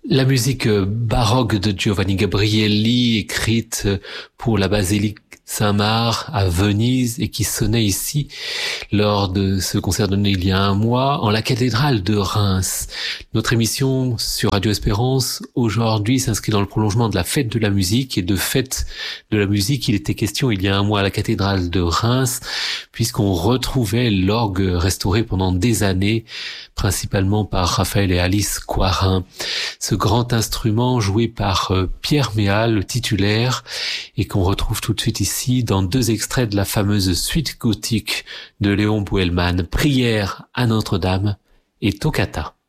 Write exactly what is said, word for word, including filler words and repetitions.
La musique baroque de Giovanni Gabrieli, écrite pour la basilique Saint-Marc à Venise et qui sonnait ici lors de ce concert donné il y a un mois en la cathédrale de Reims. Notre émission sur Radio Espérance aujourd'hui s'inscrit dans le prolongement de la fête de la musique, et de fête de la musique il était question il y a un mois à la cathédrale de Reims, puisqu'on retrouvait l'orgue restauré pendant des années, principalement par Raphaël et Alice Coirin. Ce grand instrument joué par Pierre Méal, le titulaire, et qu'on retrouve tout de suite ici dans deux extraits de la fameuse suite gothique de Léon Boëlmann, Prière à Notre-Dame et Toccata.